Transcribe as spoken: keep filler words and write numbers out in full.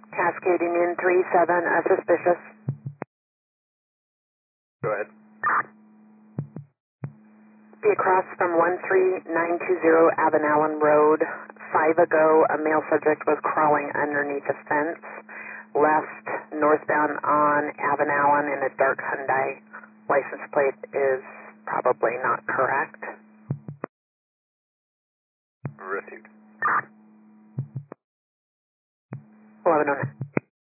Cascading in three seven, uh, suspicious. Go ahead. Be across from one three nine two zero Avanallen Road. Five ago, a male subject was crawling underneath a fence. Left northbound on Avanallen in a dark Hyundai. License plate is probably not correct. Received. eleven oh nine.